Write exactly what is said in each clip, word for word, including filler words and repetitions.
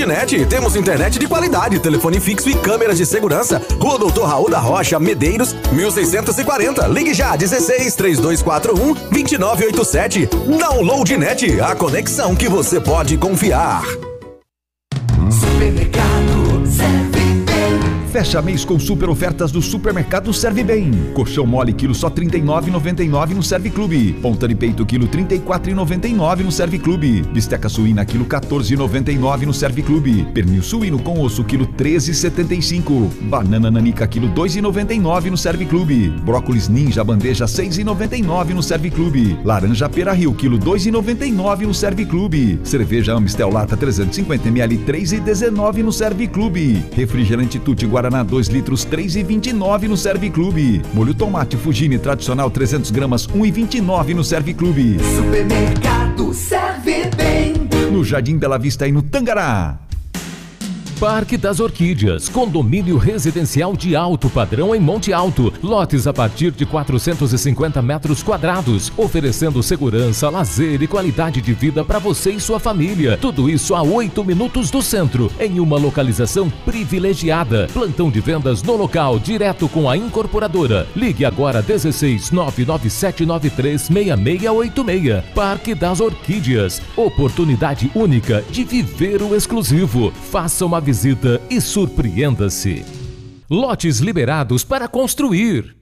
Loadnet, temos internet de qualidade, telefone fixo e câmeras de segurança. Rua Doutor Raul da Rocha, Medeiros, mil seiscentos e quarenta. Ligue já, dezesseis, trinta e dois quarenta e um, vinte e nove oitenta e sete. Downloadnet, a conexão que você pode confiar. Supermercado Serve Bem. Fecha mês com super ofertas do Supermercado Serve Bem. Colchão mole quilo só trinta e nove reais e noventa e nove centavos no Serve Clube. Ponta de peito quilo trinta e quatro reais e noventa e nove centavos no Serve Clube. Bisteca suína quilo quatorze reais e noventa e nove centavos no Serve Clube. Pernil suíno com osso quilo treze reais e setenta e cinco centavos. Banana nanica quilo dois reais e noventa e nove centavos no Serve Clube. Brócolis ninja bandeja seis reais e noventa e nove centavos no Serve Clube. Laranja pera rio quilo dois reais e noventa e nove centavos no Serve Clube. Cerveja Amstel lata trezentos e cinquenta mililitros três reais e dezenove centavos no Serve Clube. Refrigerante Tutti Guaraná dois litros três reais e vinte e nove centavos no Serve Clube. Molho tomate Fugini tradicional trezentos gramas um real e vinte e nove centavos no Serve Clube. Supermercado Serve Bem. No Jardim Bela Vista e no Tangará. Parque das Orquídeas, condomínio residencial de alto padrão em Monte Alto, lotes a partir de quatrocentos e cinquenta metros quadrados, oferecendo segurança, lazer e qualidade de vida para você e sua família. Tudo isso a oito minutos do centro, em uma localização privilegiada. Plantão de vendas no local, direto com a incorporadora. Ligue agora dezesseis, nove nove sete nove três, seis seis oito seis. Parque das Orquídeas, oportunidade única de viver o exclusivo. Faça uma visita e surpreenda-se. Lotes liberados para construir.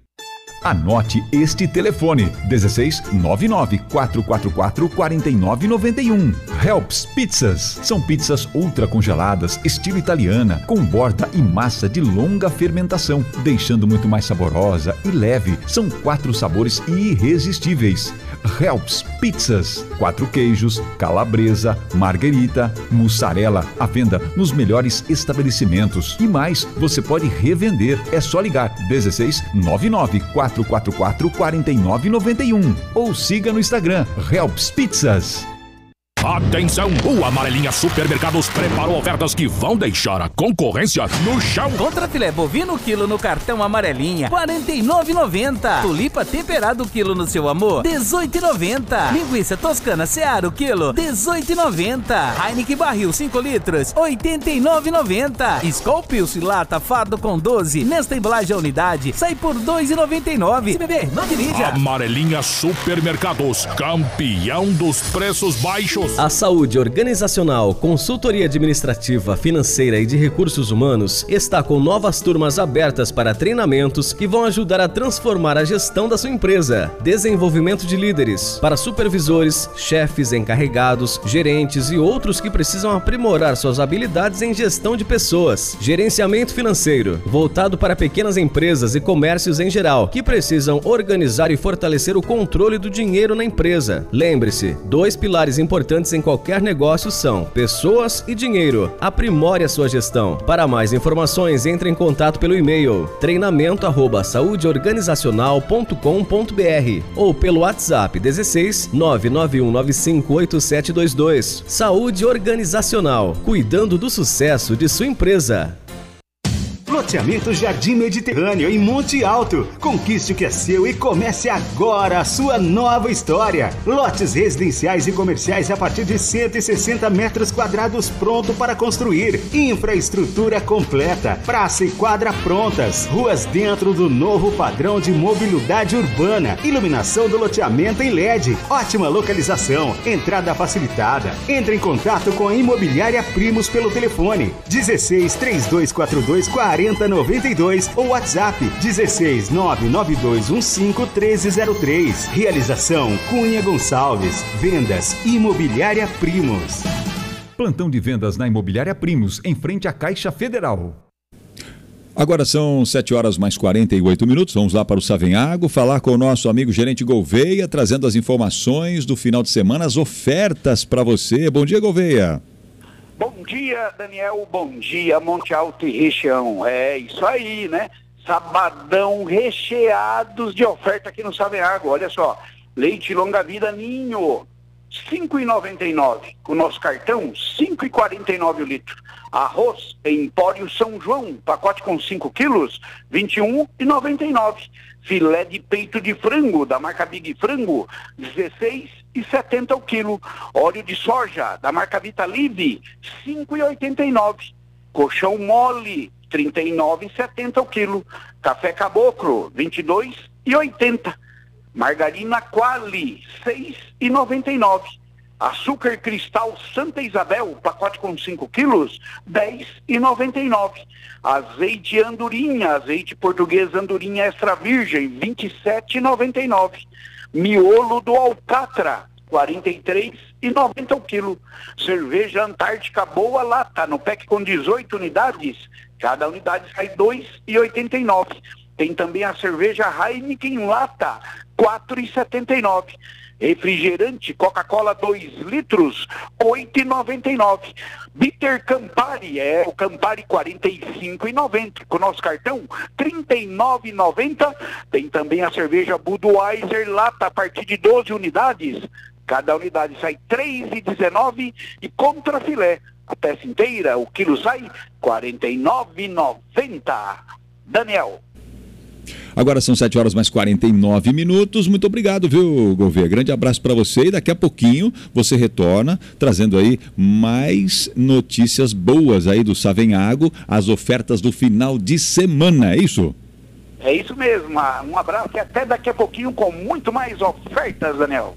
Anote este telefone: dezesseis, nove nove quatro quatro quatro, quatro nove nove um. Helps Pizzas. São pizzas ultra congeladas, estilo italiana, com borda e massa de longa fermentação, deixando muito mais saborosa e leve. São quatro sabores irresistíveis. Helps Pizzas. Quatro queijos, calabresa, marguerita, mussarela, à venda nos melhores estabelecimentos. E mais, você pode revender. É só ligar dezesseis, nove nove quatro quatro quatro, quatro nove nove um ou siga no Instagram Helps Pizzas. Atenção, o Amarelinha Supermercados preparou ofertas que vão deixar a concorrência no chão. Contra filé bovino quilo no cartão Amarelinha, quarenta e nove reais e noventa centavos. Tulipa temperado quilo no seu amor, dezoito reais e noventa centavos. Linguiça toscana Seara quilo, dezoito reais e noventa centavos. Heineken barril cinco litros, oitenta e nove reais e noventa centavos. Skol Pilsen lata fardo com doze, nesta embalagem a unidade, sai por dois reais e noventa e nove centavos. Bebê, não dirija. Amarelinha Supermercados, campeão dos preços baixos. A saúde organizacional, consultoria administrativa, financeira e de recursos humanos está com novas turmas abertas para treinamentos que vão ajudar a transformar a gestão da sua empresa. Desenvolvimento de líderes para supervisores, chefes, encarregados, gerentes e outros que precisam aprimorar suas habilidades em gestão de pessoas. Gerenciamento financeiro, voltado para pequenas empresas e comércios em geral, que precisam organizar e fortalecer o controle do dinheiro na empresa. Lembre-se, dois pilares importantes em qualquer negócio são pessoas e dinheiro. Aprimore a sua gestão. Para mais informações, entre em contato pelo e-mail treinamento arroba saúde organizacional ponto com ponto br ou pelo WhatsApp dezesseis, nove nove um nove cinco oito sete dois dois. Saúde Organizacional, cuidando do sucesso de sua empresa. Loteamento Jardim Mediterrâneo em Monte Alto. Conquiste o que é seu e comece agora a sua nova história. Lotes residenciais e comerciais a partir de cento e sessenta metros quadrados pronto para construir. Infraestrutura completa. Praça e quadra prontas. Ruas dentro do novo padrão de mobilidade urbana. Iluminação do loteamento em L E D. Ótima localização. Entrada facilitada. Entre em contato com a Imobiliária Primos pelo telefone dezesseis, trinta e dois quarenta e dois, quarenta noventa e dois ou WhatsApp dezesseis, nove nove dois um cinco, treze zero três. Realização Cunha Gonçalves. Vendas Imobiliária Primos. Plantão de vendas na Imobiliária Primos, em frente à Caixa Federal. Agora são sete horas mais quarenta e oito minutos. Vamos lá para o Savenhago falar com o nosso amigo gerente Gouveia, trazendo as informações do final de semana, as ofertas para você. Bom dia, Gouveia. Bom dia, Daniel, bom dia, Monte Alto e região. É isso aí, né? Sabadão recheados de oferta aqui no Savenhago. Olha só, leite longa vida Ninho, cinco reais e noventa e nove centavos. Com o nosso cartão, cinco reais e quarenta e nove centavos o litro. Arroz Empório São João, pacote com cinco quilos, vinte e um reais e noventa e nove centavos. Filé de peito de frango, da marca Big Frango, dezesseis e setenta o quilo. Óleo de soja, da marca Vitalive, cinco e oitenta e nove. Colchão mole, trinta e nove e setenta o quilo. Café Caboclo, vinte e dois e oitenta. Margarina Quali, seis e noventa e nove. Açúcar cristal Santa Isabel, pacote com cinco quilos, dez e noventa e nove. Azeite andorinha, azeite português andorinha extra virgem, vinte e sete e noventa e nove. Miolo do Alcatra, quarenta e três e noventa o quilo. Cerveja Antártica Boa Lata, no pack com dezoito unidades, cada unidade sai dois e oitenta e nove. Tem também a cerveja Heineken Lata, quatro e setenta e nove. Refrigerante Coca-Cola dois litros, oito e noventa e nove. Bitter Campari, é o Campari quarenta e cinco e noventa. Com nosso cartão, trinta e nove e noventa. Tem também a cerveja Budweiser Lata, a partir de doze unidades. Cada unidade sai três e dezenove. E contra filé, a peça inteira, o quilo sai quarenta e nove e noventa. Daniel. Agora são sete horas mais quarenta e nove minutos. Muito obrigado, viu, Gouveia? Grande abraço para você e daqui a pouquinho você retorna trazendo aí mais notícias boas aí do Savenhago, as ofertas do final de semana, é isso? É isso mesmo. Um abraço e até daqui a pouquinho com muito mais ofertas, Daniel.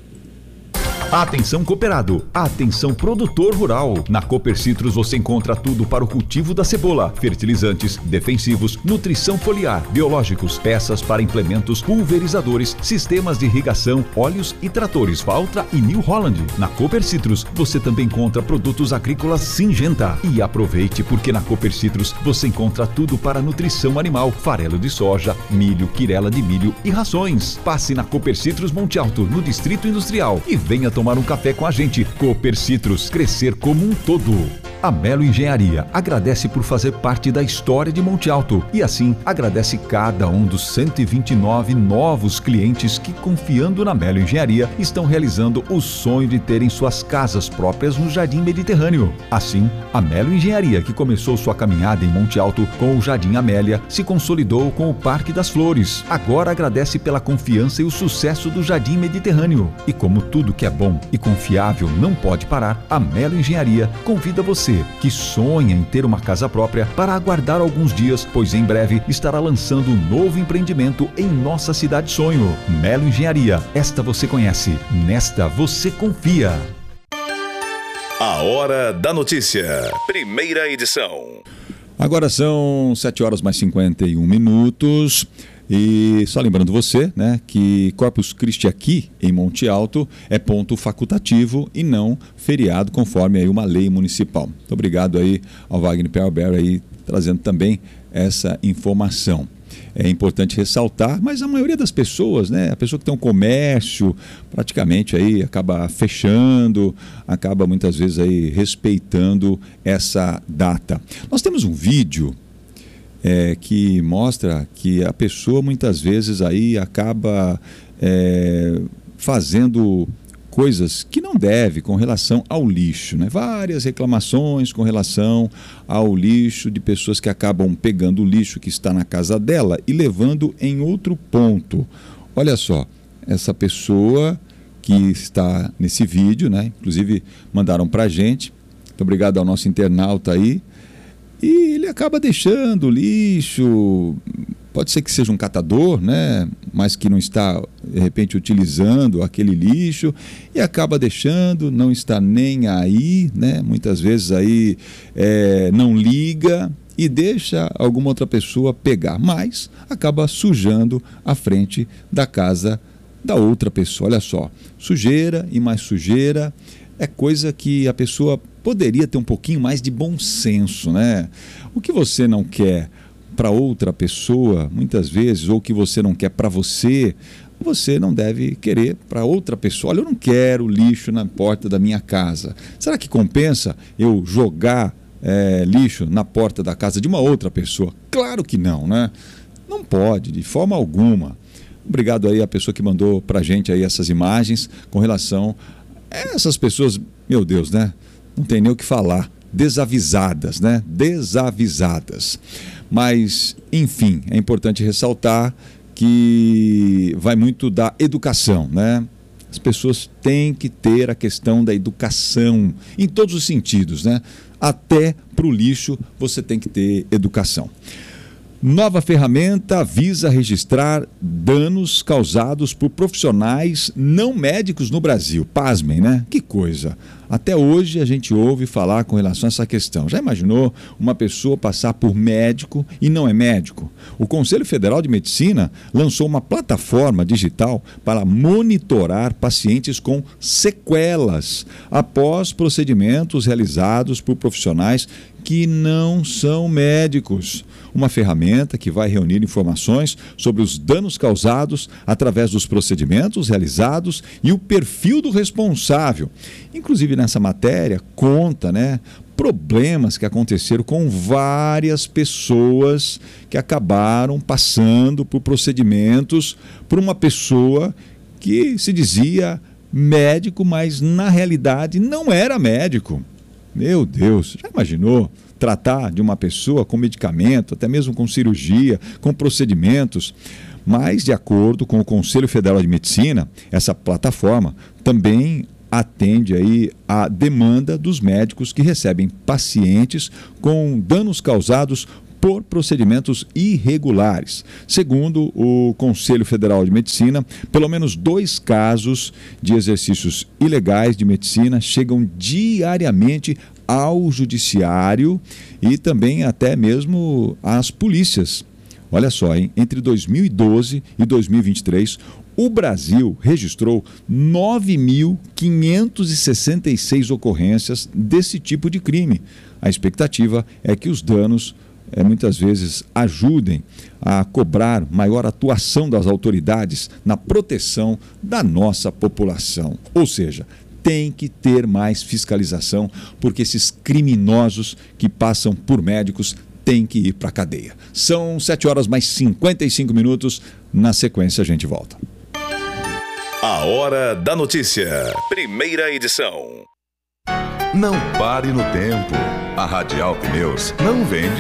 Atenção cooperado, atenção produtor rural. Na Cooper Citrus você encontra tudo para o cultivo da cebola: fertilizantes, defensivos, nutrição foliar, biológicos, peças para implementos, pulverizadores, sistemas de irrigação, óleos e tratores Valtra e New Holland. Na Cooper Citrus você também encontra produtos agrícolas Syngenta. E aproveite, porque na Cooper Citrus você encontra tudo para nutrição animal: farelo de soja, milho, quirela de milho e rações. Passe na Cooper Citrus Monte Alto, no Distrito Industrial, e venha tomar um café com a gente. Cooper Citrus, crescer como um todo. A Melo Engenharia agradece por fazer parte da história de Monte Alto e assim agradece cada um dos cento e vinte e nove novos clientes que, confiando na Melo Engenharia, estão realizando o sonho de terem suas casas próprias no Jardim Mediterrâneo. Assim, a Melo Engenharia, que começou sua caminhada em Monte Alto com o Jardim Amélia, se consolidou com o Parque das Flores. Agora agradece pela confiança e o sucesso do Jardim Mediterrâneo. E como tudo que é bom e confiável não pode parar, a Melo Engenharia convida você que sonha em ter uma casa própria para aguardar alguns dias, pois em breve estará lançando um novo empreendimento em nossa cidade sonho. Melo Engenharia, esta você conhece, nesta você confia. A Hora da Notícia, primeira edição. Agora são sete horas mais cinquenta e um minutos. E só lembrando você, né, que Corpus Christi aqui em Monte Alto é ponto facultativo e não feriado, conforme aí uma lei municipal. Muito obrigado aí ao Wagner Perlberg aí trazendo também essa informação. É importante ressaltar, mas a maioria das pessoas, né, a pessoa que tem um comércio, praticamente aí acaba fechando, acaba muitas vezes aí respeitando essa data. Nós temos um vídeo É, que mostra que a pessoa muitas vezes aí acaba é, fazendo coisas que não deve com relação ao lixo, né? Várias reclamações com relação ao lixo de pessoas que acabam pegando o lixo que está na casa dela e levando em outro ponto. Olha só, essa pessoa que está nesse vídeo, né? Inclusive mandaram pra gente, muito obrigado ao nosso internauta aí. E ele acaba deixando o lixo, pode ser que seja um catador, né? Mas que não está, de repente, utilizando aquele lixo e acaba deixando, não está nem aí, né? Muitas vezes aí é, não liga e deixa alguma outra pessoa pegar, mas acaba sujando a frente da casa da outra pessoa. Olha só, sujeira e mais sujeira. É coisa que a pessoa poderia ter um pouquinho mais de bom senso, né? O que você não quer para outra pessoa, muitas vezes, ou o que você não quer para você, você não deve querer para outra pessoa. Olha, eu não quero lixo na porta da minha casa. Será que compensa eu jogar é, lixo na porta da casa de uma outra pessoa? Claro que não, né? Não pode, de forma alguma. Obrigado aí à pessoa que mandou para a gente aí essas imagens com relação essas pessoas, meu Deus, né? Não tem nem o que falar. Desavisadas, né? Desavisadas. Mas, enfim, é importante ressaltar que vai muito da educação, né? As pessoas têm que ter a questão da educação em todos os sentidos, né? Até para o lixo você tem que ter educação. Nova ferramenta visa registrar danos causados por profissionais não médicos no Brasil. Pasmem, né? Que coisa. Até hoje a gente ouve falar com relação a essa questão. Já imaginou uma pessoa passar por médico e não é médico? O Conselho Federal de Medicina lançou uma plataforma digital para monitorar pacientes com sequelas após procedimentos realizados por profissionais que não são médicos. Uma ferramenta que vai reunir informações sobre os danos causados através dos procedimentos realizados e o perfil do responsável. Inclusive nessa matéria conta, né, problemas que aconteceram com várias pessoas que acabaram passando por procedimentos por uma pessoa que se dizia médico, mas na realidade não era médico. Meu Deus, já imaginou tratar de uma pessoa com medicamento, até mesmo com cirurgia, com procedimentos? Mas, de acordo com o Conselho Federal de Medicina, essa plataforma também atende aí a demanda dos médicos que recebem pacientes com danos causados por procedimentos irregulares. Segundo o Conselho Federal de Medicina, pelo menos dois casos de exercícios ilegais de medicina chegam diariamente ao judiciário e também até mesmo às polícias. Olha só, hein? Entre dois mil e doze e dois mil e vinte e três, o Brasil registrou nove mil quinhentas e sessenta e seis ocorrências desse tipo de crime. A expectativa é que os danos é, muitas vezes ajudem a cobrar maior atuação das autoridades na proteção da nossa população. Ou seja, tem que ter mais fiscalização, porque esses criminosos que passam por médicos têm que ir para a cadeia. São sete horas mais cinquenta e cinco minutos. Na sequência a gente volta. A Hora da Notícia. Primeira edição. Não pare no tempo. A Radial Pneus não vende